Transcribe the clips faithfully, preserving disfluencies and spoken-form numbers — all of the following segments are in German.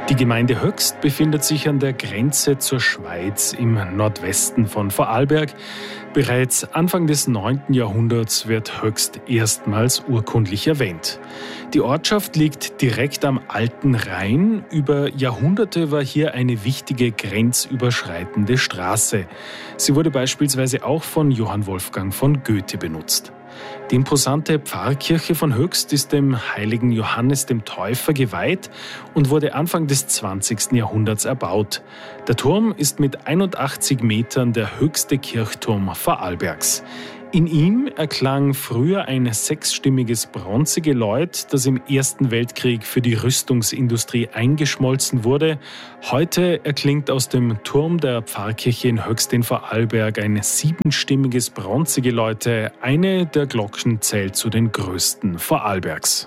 Die Gemeinde Höchst befindet sich an der Grenze zur Schweiz im Nordwesten von Vorarlberg. Bereits Anfang des neunten Jahrhunderts wird Höchst erstmals urkundlich erwähnt. Die Ortschaft liegt direkt am Alten Rhein. Über Jahrhunderte war hier eine wichtige grenzüberschreitende Straße. Sie wurde beispielsweise auch von Johann Wolfgang von Goethe benutzt. Die imposante Pfarrkirche von Höchst ist dem heiligen Johannes dem Täufer geweiht und wurde Anfang des zwanzigsten Jahrhunderts erbaut. Der Turm ist mit einundachtzig Metern der höchste Kirchturm Vorarlbergs. In ihm erklang früher ein sechsstimmiges Bronzegeläut, das im Ersten Weltkrieg für die Rüstungsindustrie eingeschmolzen wurde. Heute erklingt aus dem Turm der Pfarrkirche in Höchst in Vorarlberg ein siebenstimmiges Bronzegeläute. Eine der Glocken zählt zu den größten Vorarlbergs.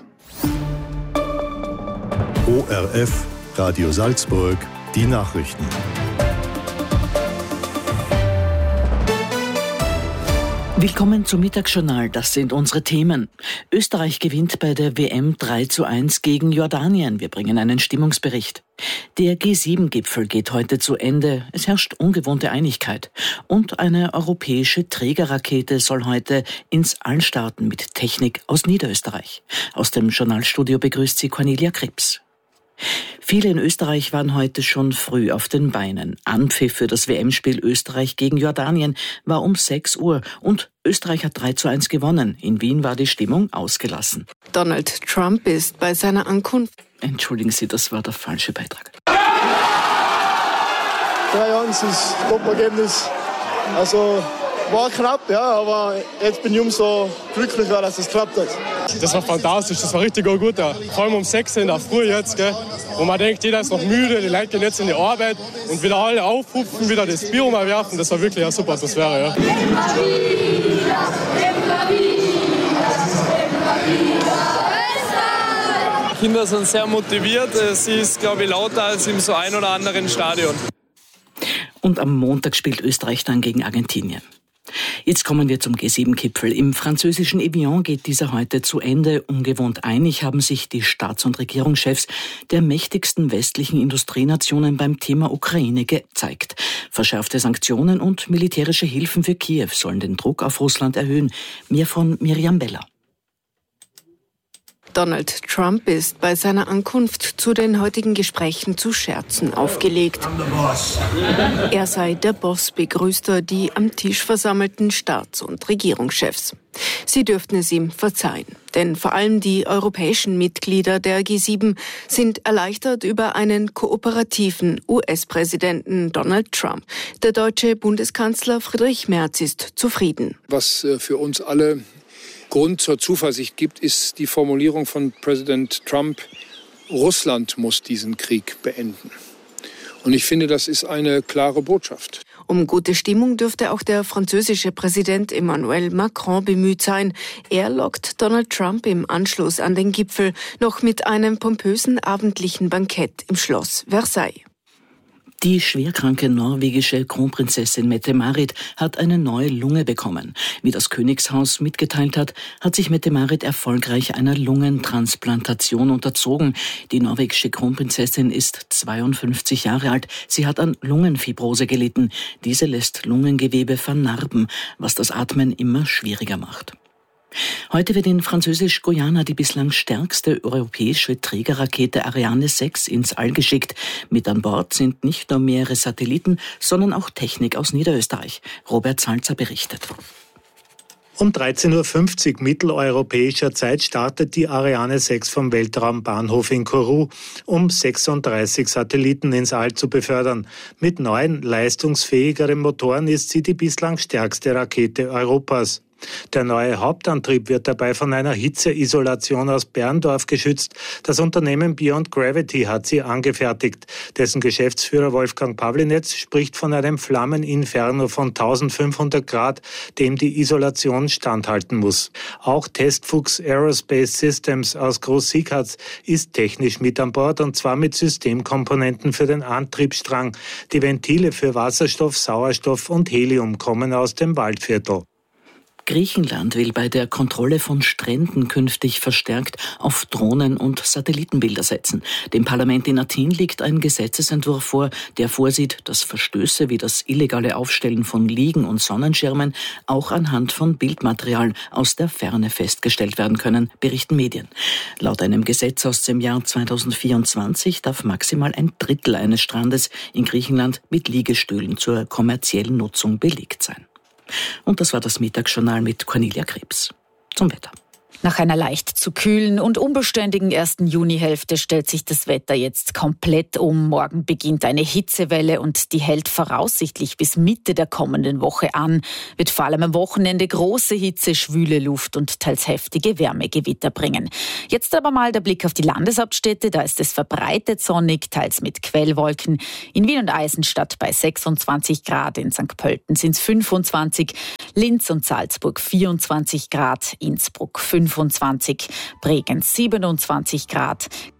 O R F, Radio Salzburg, die Nachrichten. Willkommen zum Mittagsjournal, das sind unsere Themen. Österreich gewinnt bei der W M drei zu eins gegen Jordanien. Wir bringen einen Stimmungsbericht. Der G sieben Gipfel geht heute zu Ende. Es herrscht ungewohnte Einigkeit. Und eine europäische Trägerrakete soll heute ins All starten mit Technik aus Niederösterreich. Aus dem Journalstudio begrüßt sie Cornelia Krebs. Viele in Österreich waren heute schon früh auf den Beinen. Anpfiff für das W M-Spiel Österreich gegen Jordanien war um sechs Uhr und Österreich hat drei zu eins gewonnen. In Wien war die Stimmung ausgelassen. Donald Trump ist bei seiner Ankunft... Entschuldigen Sie, das war der falsche Beitrag. drei eins ist Top-Ergebnis. Also war knapp, ja, aber jetzt bin ich umso glücklicher, dass es klappt hat. Das war fantastisch, das war richtig gut. Ja. Vor allem um sechs in der Früh jetzt, gell, wo man denkt, jeder ist noch müde, die Leute gehen jetzt in die Arbeit und wieder alle aufhupfen, wieder das Bier umwerfen. Das war wirklich eine super Atmosphäre. Ja. Die Kinder sind sehr motiviert. Es ist, glaube ich, lauter als im so ein oder anderen Stadion. Und am Montag spielt Österreich dann gegen Argentinien. Jetzt kommen wir zum G sieben Gipfel. Im französischen Evian geht dieser heute zu Ende. Ungewohnt einig haben sich die Staats- und Regierungschefs der mächtigsten westlichen Industrienationen beim Thema Ukraine gezeigt. Verschärfte Sanktionen und militärische Hilfen für Kiew sollen den Druck auf Russland erhöhen. Mehr von Miriam Beller. Donald Trump ist bei seiner Ankunft zu den heutigen Gesprächen zu Scherzen aufgelegt. Er sei der Boss, begrüßt er die am Tisch versammelten Staats- und Regierungschefs. Sie dürften es ihm verzeihen, denn vor allem die europäischen Mitglieder der G sieben sind erleichtert über einen kooperativen U S-Präsidenten Donald Trump. Der deutsche Bundeskanzler Friedrich Merz ist zufrieden. Was für uns alle Grund zur Zuversicht gibt, ist die Formulierung von Präsident Trump, Russland muss diesen Krieg beenden. Und ich finde, das ist eine klare Botschaft. Um gute Stimmung dürfte auch der französische Präsident Emmanuel Macron bemüht sein. Er lockt Donald Trump im Anschluss an den Gipfel noch mit einem pompösen abendlichen Bankett im Schloss Versailles. Die schwerkranke norwegische Kronprinzessin Mette-Marit hat eine neue Lunge bekommen. Wie das Königshaus mitgeteilt hat, hat sich Mette-Marit erfolgreich einer Lungentransplantation unterzogen. Die norwegische Kronprinzessin ist zweiundfünfzig Jahre alt. Sie hat an Lungenfibrose gelitten. Diese lässt Lungengewebe vernarben, was das Atmen immer schwieriger macht. Heute wird in Französisch-Guyana die bislang stärkste europäische Trägerrakete Ariane sechs ins All geschickt. Mit an Bord sind nicht nur mehrere Satelliten, sondern auch Technik aus Niederösterreich. Robert Salzer berichtet. Um dreizehn Uhr fünfzig mitteleuropäischer Zeit startet die Ariane sechs vom Weltraumbahnhof in Kourou, um sechsunddreißig Satelliten ins All zu befördern. Mit neuen, leistungsfähigeren Motoren ist sie die bislang stärkste Rakete Europas. Der neue Hauptantrieb wird dabei von einer Hitzeisolation aus Berndorf geschützt. Das Unternehmen Beyond Gravity hat sie angefertigt. Dessen Geschäftsführer Wolfgang Pawlinetz spricht von einem Flammeninferno von eintausendfünfhundert Grad, dem die Isolation standhalten muss. Auch Testfuchs Aerospace Systems aus Groß-Siegharz ist technisch mit an Bord, und zwar mit Systemkomponenten für den Antriebsstrang. Die Ventile für Wasserstoff, Sauerstoff und Helium kommen aus dem Waldviertel. Griechenland will bei der Kontrolle von Stränden künftig verstärkt auf Drohnen und Satellitenbilder setzen. Dem Parlament in Athen liegt ein Gesetzesentwurf vor, der vorsieht, dass Verstöße wie das illegale Aufstellen von Liegen und Sonnenschirmen auch anhand von Bildmaterial aus der Ferne festgestellt werden können, berichten Medien. Laut einem Gesetz aus dem Jahr zweitausendvierundzwanzig darf maximal ein Drittel eines Strandes in Griechenland mit Liegestühlen zur kommerziellen Nutzung belegt sein. Und das war das Mittagsjournal mit Cornelia Krebs. Zum Wetter. Nach einer leicht zu kühlen und unbeständigen ersten Junihälfte stellt sich das Wetter jetzt komplett um. Morgen beginnt eine Hitzewelle und die hält voraussichtlich bis Mitte der kommenden Woche an. Wird vor allem am Wochenende große Hitze, schwüle Luft und teils heftige Wärmegewitter bringen. Jetzt aber mal der Blick auf die Landeshauptstädte. Da ist es verbreitet sonnig, teils mit Quellwolken. In Wien und Eisenstadt bei sechsundzwanzig Grad, in Sankt Pölten sind es fünfundzwanzig, Linz und Salzburg vierundzwanzig Grad, Innsbruck fünfundzwanzig, Bregenz siebenundzwanzig Grad,